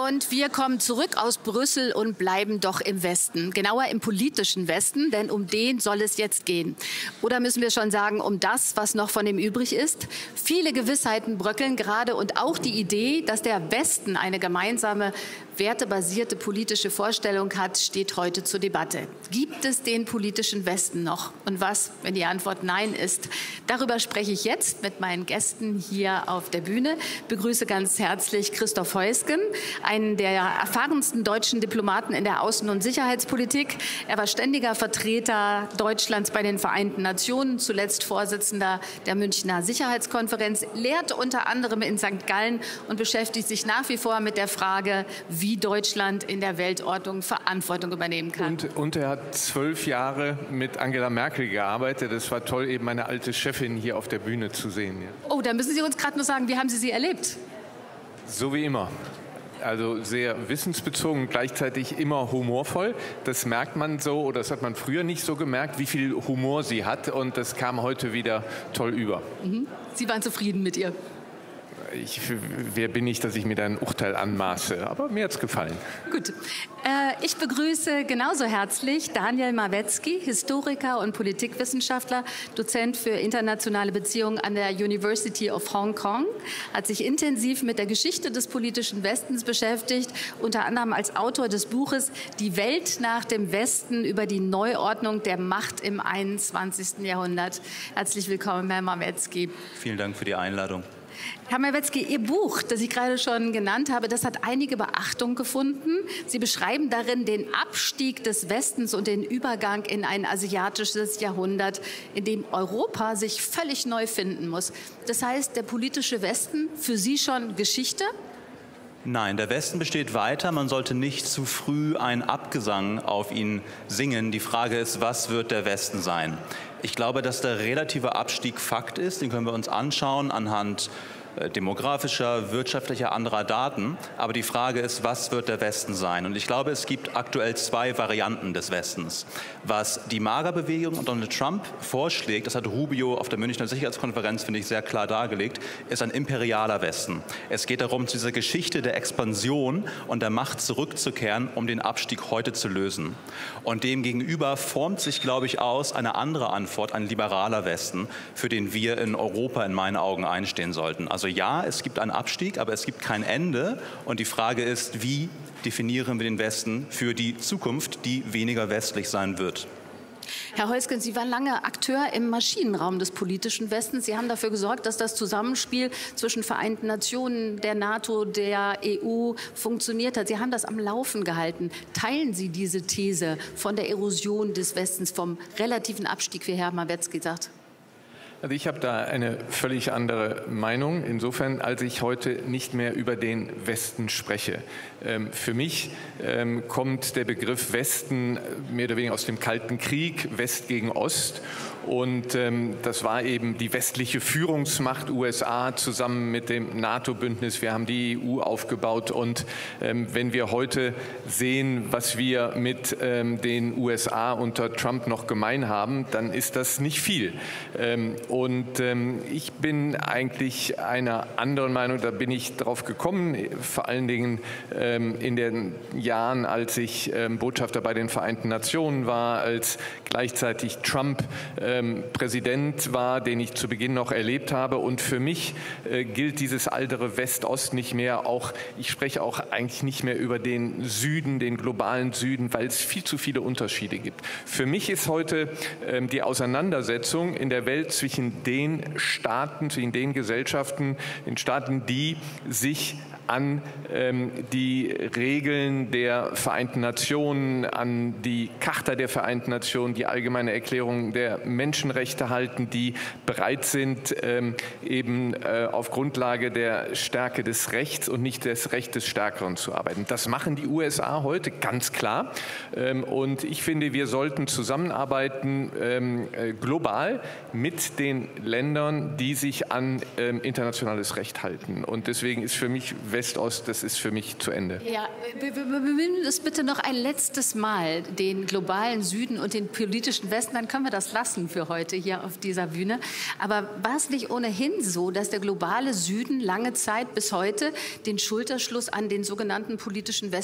Und wir kommen zurück aus Brüssel und bleiben doch im Westen, genauer im politischen Westen, denn um den soll es jetzt gehen. Oder müssen wir schon sagen, um das, was noch von ihm übrig ist? Viele Gewissheiten bröckeln gerade und auch die Idee, dass der Westen eine gemeinsame wertebasierte politische Vorstellung hat, steht heute zur Debatte. Gibt es den politischen Westen noch? Und was, wenn die Antwort Nein ist? Darüber spreche ich jetzt mit meinen Gästen hier auf der Bühne. Ich begrüße ganz herzlich Christoph Heusgen, einen der erfahrensten deutschen Diplomaten in der Außen- und Sicherheitspolitik. Er war ständiger Vertreter Deutschlands bei den Vereinten Nationen, zuletzt Vorsitzender der Münchner Sicherheitskonferenz, lehrt unter anderem in St. Gallen und beschäftigt sich nach wie vor mit der Frage, wie Deutschland in der Weltordnung Verantwortung übernehmen kann. Und er hat 12 Jahre mit Angela Merkel gearbeitet. Es war toll, eben meine alte Chefin hier auf der Bühne zu sehen. Ja. Oh, da müssen Sie uns gerade nur sagen, wie haben Sie sie erlebt? So wie immer. Also sehr wissensbezogen, gleichzeitig immer humorvoll. Das merkt man so, oder das hat man früher nicht so gemerkt, wie viel Humor sie hat. Und das kam heute wieder toll über. Mhm. Sie waren zufrieden mit ihr? Wer bin ich, dass ich mir da ein Urteil anmaße? Aber mir hat es gefallen. Gut. Ich begrüße genauso herzlich Daniel Mawetzki, Historiker und Politikwissenschaftler, Dozent für internationale Beziehungen an der University of Hong Kong, hat sich intensiv mit der Geschichte des politischen Westens beschäftigt, unter anderem als Autor des Buches Die Welt nach dem Westen über die Neuordnung der Macht im 21. Jahrhundert. Herzlich willkommen, Herr Mawetzki. Vielen Dank für die Einladung. Herr Mawetzki, Ihr Buch, das ich gerade schon genannt habe, das hat einige Beachtung gefunden. Sie beschreiben darin den Abstieg des Westens und den Übergang in ein asiatisches Jahrhundert, in dem Europa sich völlig neu finden muss. Das heißt, der politische Westen für Sie schon Geschichte? Nein, der Westen besteht weiter. Man sollte nicht zu früh einen Abgesang auf ihn singen. Die Frage ist, was wird der Westen sein? Ich glaube, dass der relative Abstieg Fakt ist. Den können wir uns anschauen anhand demografischer, wirtschaftlicher, anderer Daten. Aber die Frage ist, was wird der Westen sein? Und ich glaube, es gibt aktuell zwei Varianten des Westens. Was die MAGA-Bewegung und Donald Trump vorschlägt, das hat Rubio auf der Münchner Sicherheitskonferenz, finde ich, sehr klar dargelegt, ist ein imperialer Westen. Es geht darum, zu dieser Geschichte der Expansion und der Macht zurückzukehren, um den Abstieg heute zu lösen. Und demgegenüber formt sich, glaube ich, aus eine andere Antwort, ein liberaler Westen, für den wir in Europa in meinen Augen einstehen sollten. Also ja, es gibt einen Abstieg, aber es gibt kein Ende. Und die Frage ist, wie definieren wir den Westen für die Zukunft, die weniger westlich sein wird? Herr Heusgen, Sie waren lange Akteur im Maschinenraum des politischen Westens. Sie haben dafür gesorgt, dass das Zusammenspiel zwischen Vereinten Nationen, der NATO, der EU funktioniert hat. Sie haben das am Laufen gehalten. Teilen Sie diese These von der Erosion des Westens, vom relativen Abstieg, wie Herr Mawetzki sagt? Also ich habe da eine völlig andere Meinung, insofern, als ich heute nicht mehr über den Westen spreche. Für mich kommt der Begriff Westen mehr oder weniger aus dem Kalten Krieg, West gegen Ost. Und das war eben die westliche Führungsmacht USA zusammen mit dem NATO-Bündnis. Wir haben die EU aufgebaut. Und wenn wir heute sehen, was wir mit den USA unter Trump noch gemein haben, dann ist das nicht viel. Und ich bin eigentlich einer anderen Meinung, da bin ich drauf gekommen, vor allen Dingen in den Jahren, als ich Botschafter bei den Vereinten Nationen war, als gleichzeitig Trump Präsident war, den ich zu Beginn noch erlebt habe. Und für mich gilt dieses altere West-Ost nicht mehr. Ich spreche auch eigentlich nicht mehr über den Süden, den globalen Süden, weil es viel zu viele Unterschiede gibt. Für mich ist heute die Auseinandersetzung in der Welt zwischen den Staaten, zwischen den Gesellschaften, den Staaten, die sich an die Regeln der Vereinten Nationen, an die Charta der Vereinten Nationen, die Allgemeine Erklärung der Menschenrechte halten, die bereit sind, eben auf Grundlage der Stärke des Rechts und nicht des Rechts des Stärkeren zu arbeiten. Das machen die USA heute ganz klar. Und ich finde, wir sollten zusammenarbeiten global mit den Ländern, die sich an internationales Recht halten. Und deswegen ist für mich West-Ost, das ist für mich zu Ende. Ja, wir bemühen das bitte noch ein letztes Mal, den globalen Süden und den politischen Westen, dann können wir das lassen für heute hier auf dieser Bühne. Aber war es nicht ohnehin so, dass der globale Süden lange Zeit bis heute den Schulterschluss an den sogenannten politischen Westen